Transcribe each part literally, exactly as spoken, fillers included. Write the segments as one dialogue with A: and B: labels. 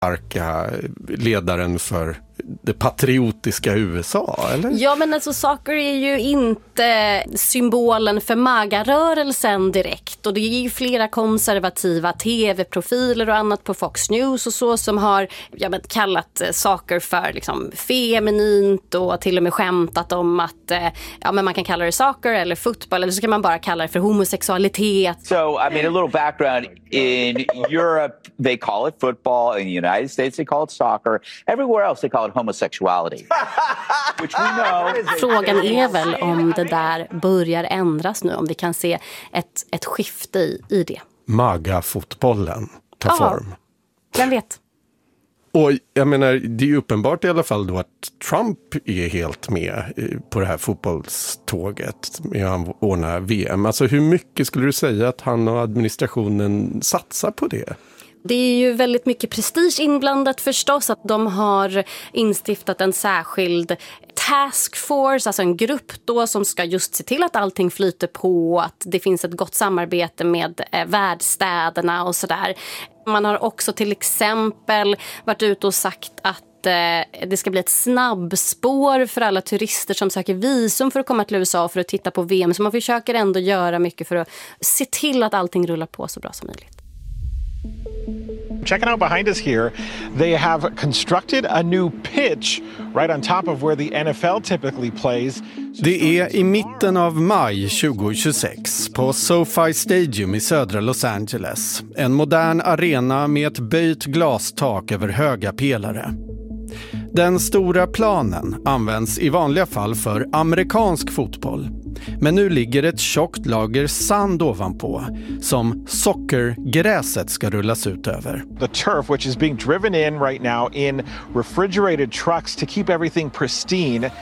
A: starka ledaren för det patriotiska U S A, eller?
B: Ja, men alltså soccer är ju inte symbolen för MAGA-rörelsen direkt. Och det är ju flera konservativa tv-profiler och annat på Fox News och så som har ja, men, kallat soccer för liksom, feminint och till och med skämtat om att eh, ja, men man kan kalla det soccer eller fotboll eller så kan man bara kalla det för homosexualitet.
C: So, I mean, a little background. In Europe, they call it football. In the United States, they call it soccer. Everywhere else, they call it homosexuality. Which we know.
B: Frågan är väl om det där börjar ändras nu, om vi kan se ett, ett skifte i, i det.
A: MAGA-fotbollen tar
B: ja,
A: form.
B: Vem vet?
A: Och jag menar, det är ju uppenbart i alla fall då att Trump är helt med på det här fotbollståget med att ordna V M. Alltså hur mycket skulle du säga att han och administrationen satsar på det?
B: Det är ju väldigt mycket prestige inblandat förstås, att de har instiftat en särskild task force, alltså en grupp då som ska just se till att allting flyter på, att det finns ett gott samarbete med eh, värdstäderna och sådär. Man har också till exempel varit ute och sagt att eh, det ska bli ett snabbspår för alla turister som söker visum för att komma till U S A för att titta på V M. Så man försöker ändå göra mycket för att se till att allting rullar på så bra som möjligt.
D: Checking out behind us here, they have constructed a new pitch right on top of where the N F L typically plays.
A: Det är i mitten av maj tjugohundratjugosex på SoFi Stadium i södra Los Angeles. En modern arena med ett böjt glastak över höga pelare. Den stora planen används i vanliga fall för amerikansk fotboll. Men nu ligger ett tjockt lager sand ovanpå som sockergräset ska rullas ut över.
D: The turf, which is being driven in right now in refrigerated trucks to keep everything pristine.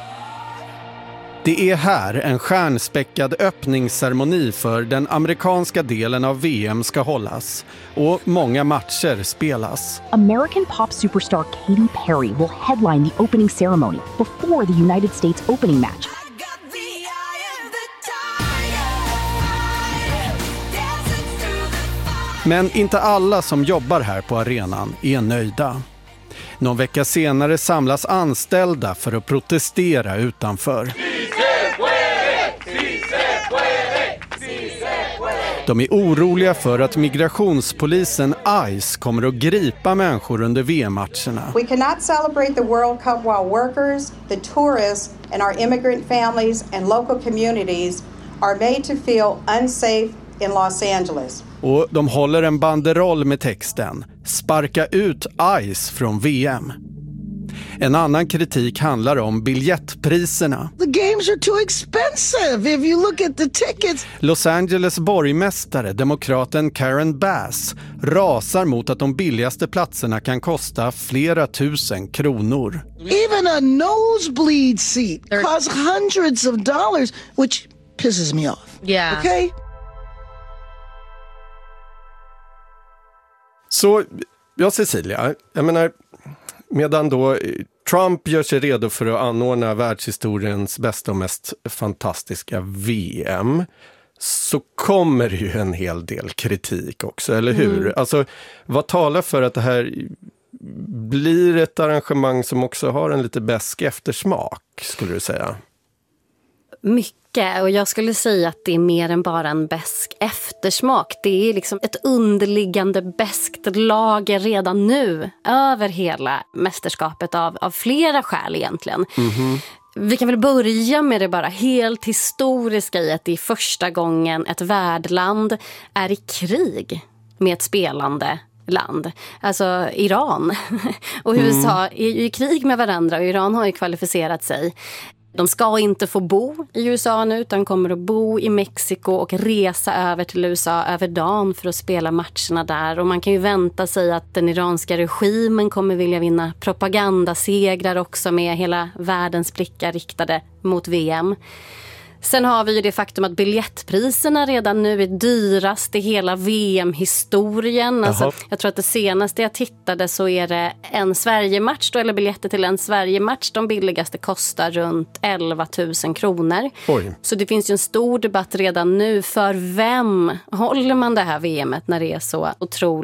A: Det är här en stjärnspäckad öppningsceremoni för den amerikanska delen av V M ska hållas och många matcher spelas.
E: American pop superstar Katy Perry will headline the opening ceremony before the United States opening match.
A: Men inte alla som jobbar här på arenan är nöjda. Någon vecka senare samlas anställda för att protestera utanför. De är oroliga för att migrationspolisen ICE kommer att gripa människor under V M-matcherna.
F: We cannot celebrate the World Cup while workers, the tourists and our immigrant families and local communities are made to feel unsafe in Los Angeles.
A: Och de håller en banderoll med texten "Sparka ut ICE från V M". En annan kritik handlar om biljettpriserna.
G: The games are too expensive if you look at the tickets.
A: Los Angeles borgmästare, demokraten Karen Bass, rasar mot att de billigaste platserna kan kosta flera tusen kronor.
G: Even a nosebleed seat costs hundreds of dollars, which pisses me off.
H: Yeah.
G: Okay?
A: Så, ja Cecilia, jag menar, medan då Trump gör sig redo för att anordna världshistoriens bästa och mest fantastiska V M så kommer det ju en hel del kritik också, eller hur? Mm. Alltså, vad talar för att det här blir ett arrangemang som också har en lite besk eftersmak, skulle du säga?
B: Mycket, och jag skulle säga att det är mer än bara en besk eftersmak. Det är liksom ett underliggande beskt lager redan nu över hela mästerskapet av, av flera skäl egentligen. Mm-hmm. Vi kan väl börja med det bara helt historiska i att det är första gången ett värdland är i krig med ett spelande land. Alltså Iran och U S A är ju i krig med varandra och Iran har ju kvalificerat sig. De ska inte få bo i U S A nu utan kommer att bo i Mexiko och resa över till U S A över dagen för att spela matcherna där. Och man kan ju vänta sig att den iranska regimen kommer vilja vinna propagandasegrar också med hela världens blickar riktade mot V M. Sen har vi ju det faktum att biljettpriserna redan nu är dyrast i hela V M-historien. Alltså, jag tror att det senaste jag tittade så är det en Sverige-match då, eller biljetter till en Sverige-match. De billigaste kostar runt elva tusen kronor.
A: Oj.
B: Så det finns ju en stor debatt redan nu för vem håller man det här V M:et när det är så otroligt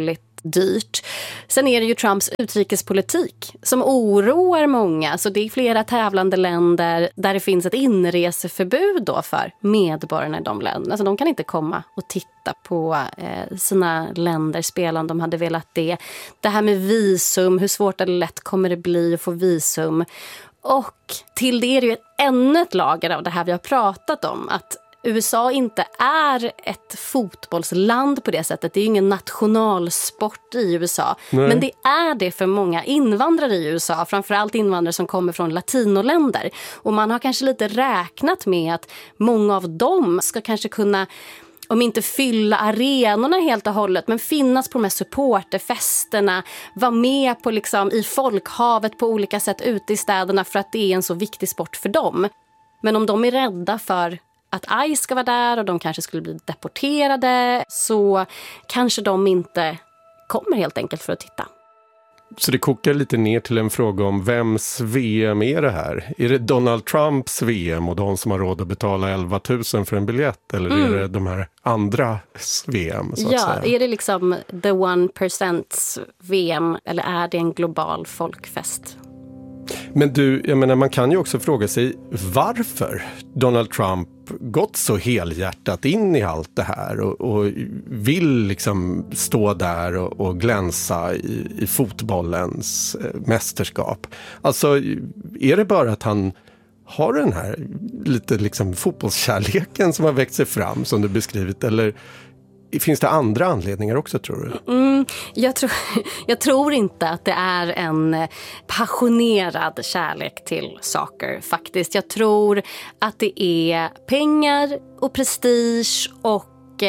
B: dyrt. Sen är det ju Trumps utrikespolitik som oroar många. Så det är flera tävlande länder där det finns ett inreseförbud då för medborgarna i de länderna. Alltså de kan inte komma och titta på eh, sina länder spela om de hade velat det. Det här med visum, hur svårt eller lätt kommer det bli att få visum? Och till det är det ju ännu ett lager av det här vi har pratat om, att U S A inte är ett fotbollsland på det sättet. Det är ju ingen nationalsport i U S A. Nej. Men det är det för många invandrare i U S A. Framförallt invandrare som kommer från latinoländer. Och man har kanske lite räknat med att många av dem ska kanske kunna, om inte fylla arenorna helt och hållet, men finnas på de här supporterfesterna, vara med på liksom i folkhavet på olika sätt ute i städerna för att det är en så viktig sport för dem. Men om de är rädda för att ICE ska vara där och de kanske skulle bli deporterade, så kanske de inte kommer helt enkelt för att titta.
A: Så det kokar lite ner till en fråga om vems V M är det här? Är det Donald Trumps V M och de som har råd att betala elva tusen för en biljett? Eller mm. är det de här andra V M? Så att
B: ja,
A: säga?
B: Är det liksom the one percent V M eller är det en global folkfest?
A: Men du, jag menar, man kan ju också fråga sig varför Donald Trump gått så helhjärtat in i allt det här och, och vill liksom stå där och, och glänsa i, i fotbollens eh, mästerskap. Alltså, är det bara att han har den här lite liksom fotbollskärleken som har växt sig fram som du beskrivit, eller finns det andra anledningar också, tror du?
B: Mm, jag, tror, jag tror inte att det är en passionerad kärlek till soccer faktiskt. Jag tror att det är pengar och prestige och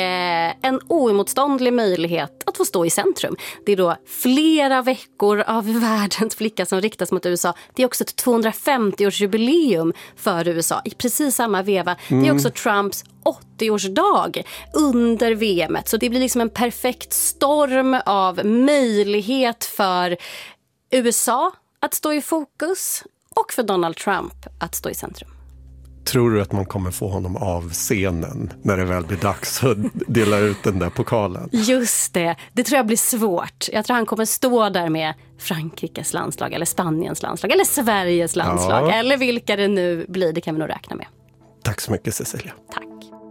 B: en oemotståndlig möjlighet att få stå i centrum. Det är då flera veckor av världens flicka som riktas mot U S A. Det är också ett tvåhundrafemtio-årsjubileum för U S A i precis samma veva. Mm. Det är också Trumps åttio-årsdag under V M-et. Så det blir liksom en perfekt storm av möjlighet för U S A att stå i fokus och för Donald Trump att stå i centrum.
A: Tror du att man kommer få honom av scenen när det väl blir dags att dela ut den där pokalen?
B: Just det, det tror jag blir svårt. Jag tror han kommer stå där med Frankrikes landslag eller Spaniens landslag eller Sveriges landslag. Ja. Eller vilka det nu blir, det kan vi nog räkna med.
A: Tack så mycket, Cecilia.
B: Tack.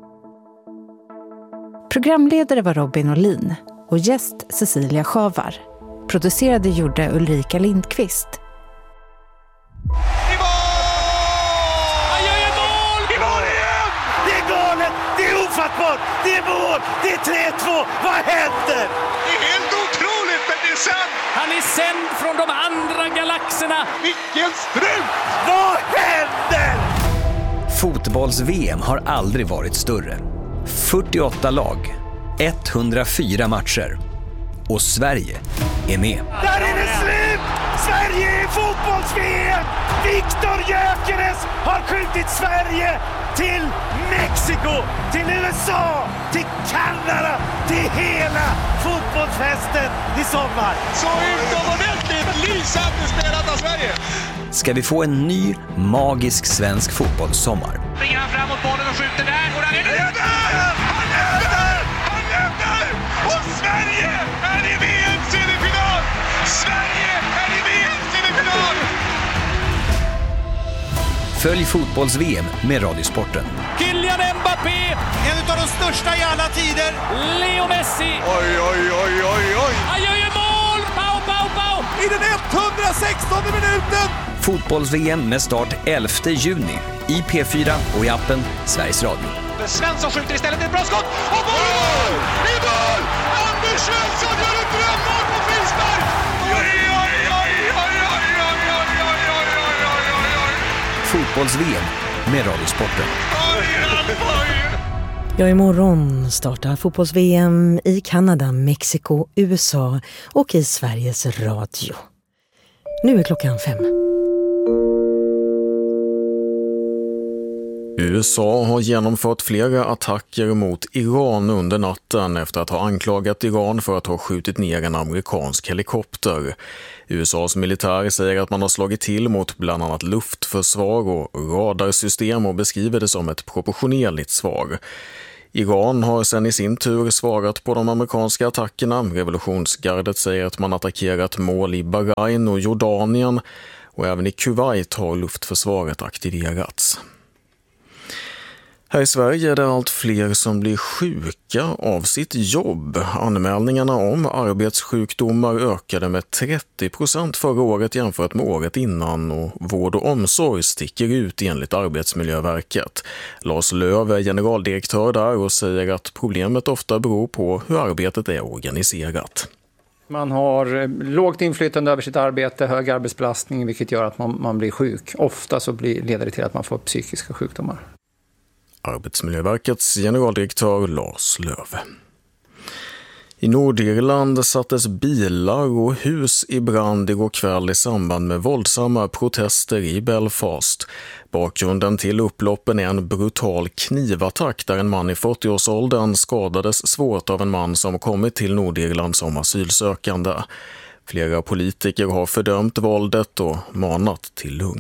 H: Programledare var Robin Olin och gäst Cecilia Schavar. Producerade gjorde Ulrika Lindqvist.
I: Det är mål! Det är tre två! Vad händer? Det är helt otroligt, men det är sant!
J: Han är sänd från de andra galaxerna!
I: Vilken strut! Vad händer?
K: Fotbolls-V M har aldrig varit större. fyrtioåtta lag, etthundrafyra matcher. Och Sverige är med.
I: Där är det slut! Sverige är fotbolls-V M! Viktor Gyökeres har skjutit Sverige till Mexiko, till U S A, till Kanada, till hela fotbollsfesten i sommar.
L: Så utomordentligt lysande spelat av Sverige.
K: Ska vi få en ny magisk svensk fotbollssommar?
L: Springer han framåt bollen och skjuter där. Och där är det där! Han är där! Han är där! Och Sverige är i V M-semifinal! Sverige är i V M-semifinal!
K: Följ fotbolls-V M med Radiosporten.
J: Kylian Mbappé,
I: en av de största i alla tider.
J: Leo Messi.
I: Oj, oj, oj, oj, oj.
J: Han gör ju mål! Pau, pau, pau!
I: I den etthundrasextonde minuten.
K: Fotbolls-V M med start elfte juni i P fyra och i appen Sveriges Radio.
L: Svensson skjuter istället ett bra skott. Och mål! I mål! Anders Svensson gör ett drömmål på frispark! Oj, oj, oj, oj, oj, oj, oj, oj, oj, oj, oj, oj.
K: Fotbolls-V M med Radiosporten.
M: Ja, imorgon startar fotbolls-V M i Kanada, Mexiko, U S A och i Sveriges Radio. Nu är klockan fem.
N: U S A har genomfört flera attacker mot Iran under natten efter att ha anklagat Iran för att ha skjutit ner en amerikansk helikopter. U S A:s militär säger att man har slagit till mot bland annat luftförsvar och radarsystem och beskriver det som ett proportionerligt svar. Iran har sedan i sin tur svarat på de amerikanska attackerna. Revolutionsgardet säger att man attackerat mål i Bahrain och Jordanien och även i Kuwait har luftförsvaret aktiverats. Här i Sverige är det allt fler som blir sjuka av sitt jobb. Anmälningarna om arbetssjukdomar ökade med trettio procent förra året jämfört med året innan och vård och omsorg sticker ut enligt Arbetsmiljöverket. Lars Löv är generaldirektör där och säger att problemet ofta beror på hur arbetet är organiserat.
O: Man har lågt inflytande över sitt arbete, hög arbetsbelastning, vilket gör att man, man blir sjuk. Ofta så blir, leder det till att man får psykiska sjukdomar.
N: Arbetsmiljöverkets generaldirektör Lars Löv. I Nordirland sattes bilar och hus i brand igår kväll i samband med våldsamma protester i Belfast. Bakgrunden till upploppen är en brutal knivattack där en man i fyrtioårsåldern skadades svårt av en man som kommit till Nordirland som asylsökande. Flera politiker har fördömt våldet och manat till lugn.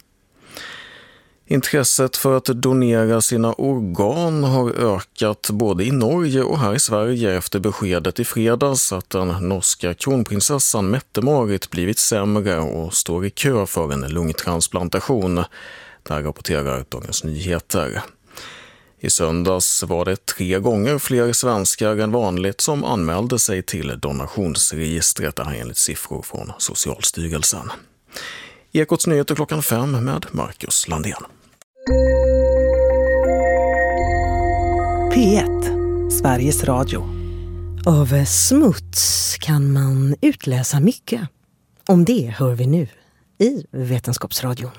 N: Intresset för att donera sina organ har ökat både i Norge och här i Sverige efter beskedet i fredags att den norska kronprinsessan Mette-Marit blivit sämre och står i kö för en lungtransplantation. Där rapporterar Dagens Nyheter. I söndags var det tre gånger fler svenskar än vanligt som anmälde sig till donationsregistret, det här enligt siffror från Socialstyrelsen. Ekots nyheter klockan fem med Marcus Landén.
M: P ett, Sveriges Radio. Av smuts kan man utläsa mycket. Om det hör vi nu i Vetenskapsradion.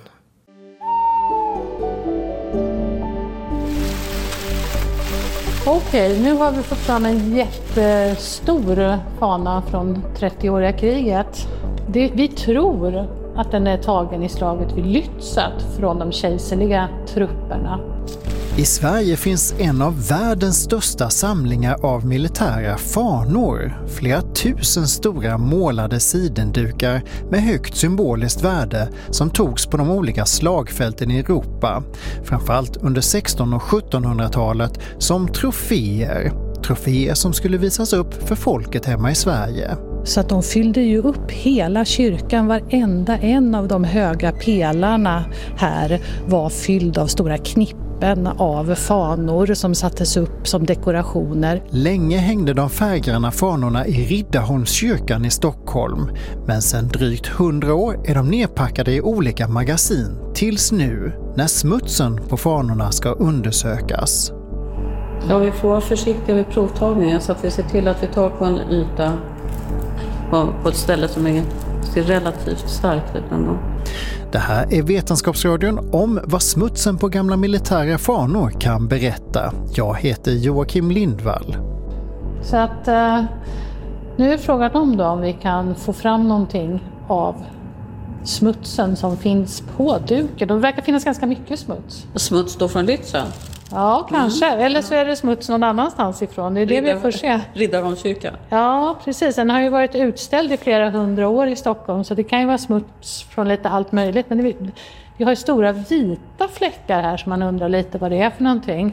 P: Okej, nu har vi fått fram en jättestor fana från trettioåriga kriget. Det, vi tror att den är tagen i slaget vid Lützen från de kejserliga trupperna.
Q: I Sverige finns en av världens största samlingar av militära fanor. Flera tusen stora målade sidendukar med högt symboliskt värde som togs på de olika slagfälten i Europa. Framförallt under sexton- och sjuttonhundratalet som troféer. Troféer som skulle visas upp för folket hemma i Sverige.
P: Så att de fyllde ju upp hela kyrkan, varenda en av de höga pelarna här var fylld av stora knippen av fanor som sattes upp som dekorationer.
Q: Länge hängde de färggranna fanorna i Riddarholmskyrkan i Stockholm, men sedan drygt hundra år är de nedpackade i olika magasin tills nu när smutsen på fanorna ska undersökas.
R: Ja, vi får vara försiktiga vid provtagningen så att vi ser till att vi tar på en yta på ett ställe som är, ser relativt starkt ut ändå.
Q: Det här är Vetenskapsradion om vad smutsen på gamla militära fanor kan berätta. Jag heter Joakim Lindvall.
P: Så att eh, nu är frågan om då om vi kan få fram någonting av smutsen som finns på duken. Det verkar finnas ganska mycket smuts.
R: Smuts då från Lützen?
P: Ja, kanske. Mm. Eller så är det smuts någon annanstans ifrån. Det är det Riddar, vi får se.
R: Riddarholmskyrkan.
P: Ja, precis. Den har ju varit utställd i flera hundra år i Stockholm. Så det kan ju vara smuts från lite allt möjligt. Men det, vi har ju stora vita fläckar här som man undrar lite vad det är för någonting.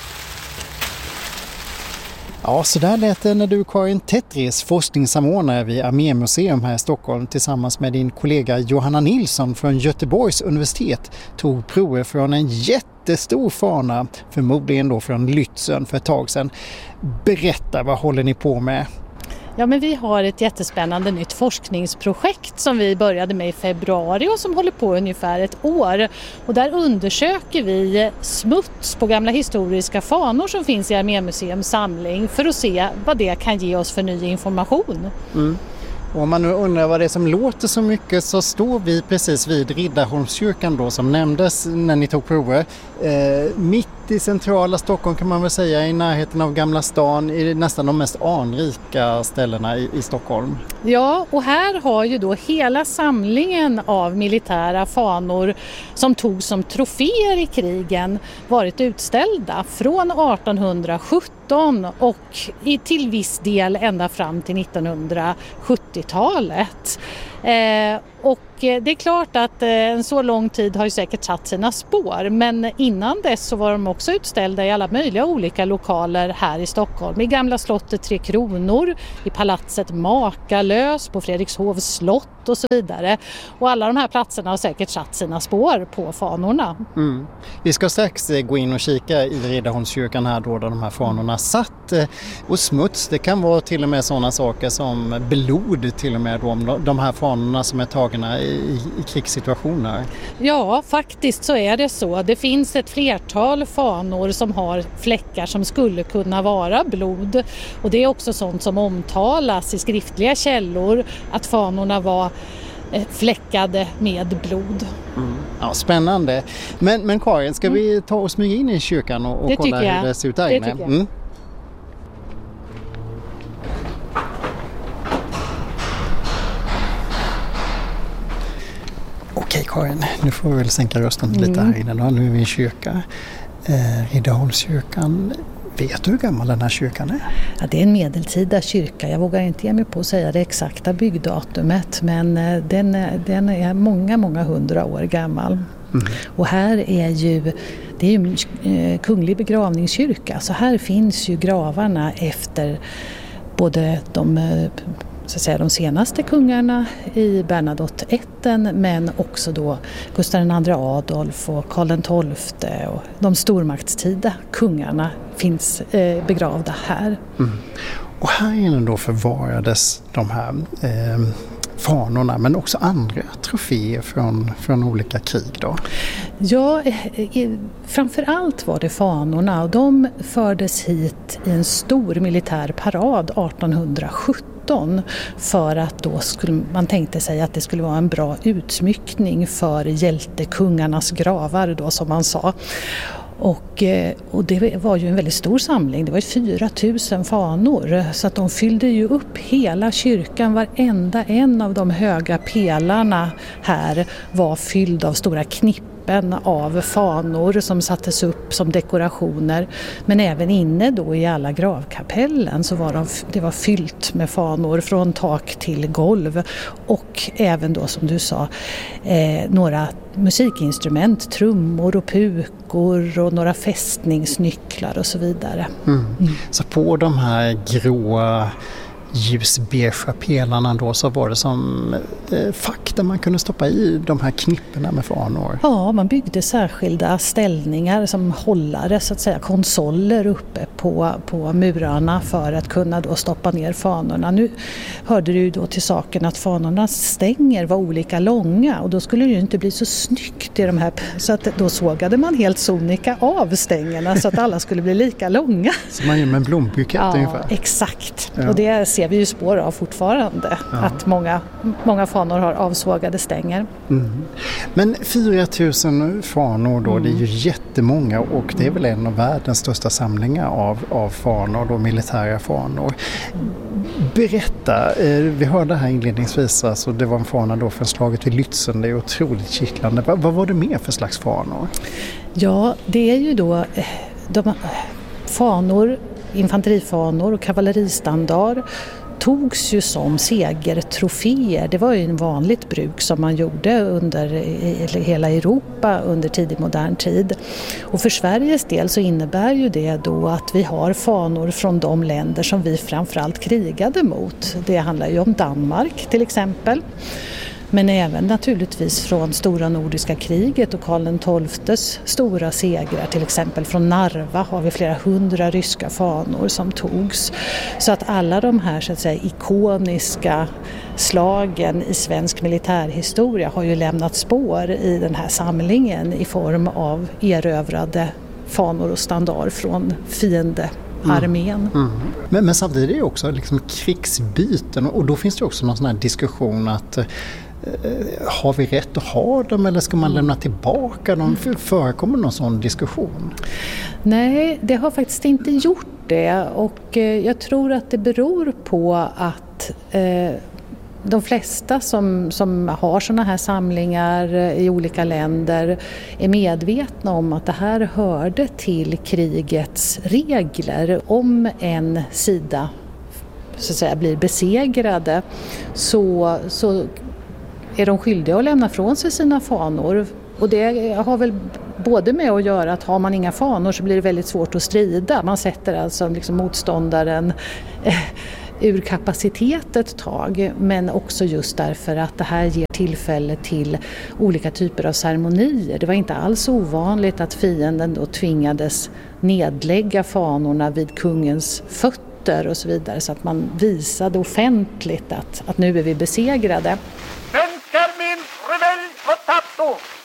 Q: Ja, så där lät det när du, Karin Tetris, forskningssamordnare vid Armémuseum här i Stockholm tillsammans med din kollega Johanna Nilsson från Göteborgs universitet tog prover från en jättestor fana, förmodligen då från Lützen för ett tag sedan. Berätta, vad håller ni på med?
P: Ja, men vi har ett jättespännande nytt forskningsprojekt som vi började med i februari och som håller på ungefär ett år. Och där undersöker vi smuts på gamla historiska fanor som finns i Armémuseums samling för att se vad det kan ge oss för ny information.
Q: Mm. Och om man nu undrar vad det är som låter så mycket så står vi precis vid Riddarholmskyrkan då som nämndes när ni tog prover. Eh, mitt i centrala Stockholm kan man väl säga, i närheten av Gamla stan, i nästan de mest anrika ställena i, i Stockholm.
P: Ja, och här har ju då hela samlingen av militära fanor som togs som troféer i krigen varit utställda från artonhundrasjutton och i till viss del ända fram till nittonhundrasjuttiotalet. Eh, Och det är klart att en så lång tid har ju säkert satt sina spår, men innan dess så var de också utställda i alla möjliga olika lokaler här i Stockholm. I Gamla slottet Tre Kronor, i palatset Makalös, på Fredrikshovs slott och så vidare. Och alla de här platserna har säkert satt sina spår på fanorna.
Q: Mm. Vi ska strax gå in och kika i Riddarholmskyrkan här då, där de här fanorna satt. Och smuts, det kan vara till och med sådana saker som blod till och med då, de här fanorna som är tagna i, i krigssituationer.
P: Ja, faktiskt så är det så. Det finns ett flertal fanor som har fläckar som skulle kunna vara blod. Och det är också sånt som omtalas i skriftliga källor, att fanorna var fläckade med blod.
Q: Mm. Ja, spännande. Men, men Karin, ska mm. vi ta och smyga in i kyrkan och, och kolla hur det ser ut där inne? Det tycker jag. Mm. Okej Karin, nu får vi väl sänka rösten mm. lite här inne då. Nu är vi i en kyrka. Eh, Riddarholmskyrkan. Vet du hur gammal den här kyrkan är?
S: Ja, det är en medeltida kyrka. Jag vågar inte ge mig på att säga det exakta byggdatumet, men den, den är många, många hundra år gammal. Mm. Och här är ju, det är ju en kunglig begravningskyrka, så här finns ju gravarna efter både de, så att säga, de senaste kungarna i Bernadotte-ätten, men också då Gustav den andre Adolf och Karl den tolfte och de stormaktstida kungarna finns eh, begravda här. Mm.
Q: Och här inne då förvarades de här eh, fanorna, men också andra troféer från, från olika krig då?
S: Ja, eh, framförallt var det fanorna, och de fördes hit i en stor militär parad artonhundrasjutton, för att då skulle man tänkte sig att det skulle vara en bra utsmyckning för hjältekungarnas gravar då, som man sa. Och, och det var ju en väldigt stor samling, det var ju fyra tusen fanor, så att de fyllde ju upp hela kyrkan. Varenda en av de höga pelarna här var fylld av stora knippen av fanor som sattes upp som dekorationer. Men även inne då i alla gravkapellen så var de, det var fyllt med fanor från tak till golv, och även då som du sa eh, några musikinstrument, trummor och pukor och några fästningsnycklar och så vidare.
Q: Mm. Mm. Så på de här gråa ljusbeigea pelarna då, så var det som eh, fack där man kunde stoppa i de här knipporna med fanor.
S: Ja, man byggde särskilda ställningar som hållare, så att säga, konsoler uppe på, på murarna för att kunna då stoppa ner fanorna. Nu hörde du ju då till saken att fanornas stänger var olika långa, och då skulle det ju inte bli så snyggt i de här, så att då sågade man helt sonika av stängerna så att alla skulle bli lika långa.
Q: Så man gör med en blombukett
S: ja,
Q: ungefär.
S: Exakt. Ja. Och det ser vi ju spår av fortfarande, ja. Att många, många fanor har avsågade stänger. Mm.
Q: Men fyra tusen fanor då, mm. det är ju jättemånga, och det är väl en av världens största samlingar av, av fanor, då, militära fanor. Berätta, eh, vi hörde här inledningsvis, alltså det var en fana då från slaget vid Lützen, det är otroligt kittlande. Va, vad var det mer för slags fanor?
S: Ja, det är ju då de fanor, infanterifanor och kavalleristandard togs ju som segertroféer. Det var ju en vanligt bruk som man gjorde under hela Europa under tidig modern tid. Och för Sveriges del så innebär ju det då att vi har fanor från de länder som vi framförallt krigade mot. Det handlar ju om Danmark till exempel. Men även naturligtvis från stora nordiska kriget och Karl den tolftes stora segrar. Till exempel från Narva har vi flera hundra ryska fanor som togs. Så att alla de här, så att säga, ikoniska slagen i svensk militärhistoria har ju lämnat spår i den här samlingen i form av erövrade fanor och standard från fiendearmén. Mm. Mm.
Q: Men, men samtidigt är det också liksom krigsbyten, och då finns det också någon sån här diskussion att har vi rätt att ha dem, eller ska man lämna tillbaka dem? Förekommer någon sån diskussion?
S: Nej, det har faktiskt inte gjort det, och jag tror att det beror på att eh, de flesta som, som har såna här samlingar i olika länder är medvetna om att det här hörde till krigets regler. Om en sida, så att säga, blir besegrade så, så är de skyldiga att lämna från sig sina fanor. Och det har väl både med att göra att har man inga fanor så blir det väldigt svårt att strida. Man sätter alltså liksom motståndaren eh, ur kapacitet ett tag, men också just därför att det här ger tillfälle till olika typer av ceremonier. Det var inte alls ovanligt att fienden då tvingades nedlägga fanorna vid kungens fötter och så vidare, så att man visade offentligt att, att nu är vi besegrade.
L: Svenskar min revelj på tatto!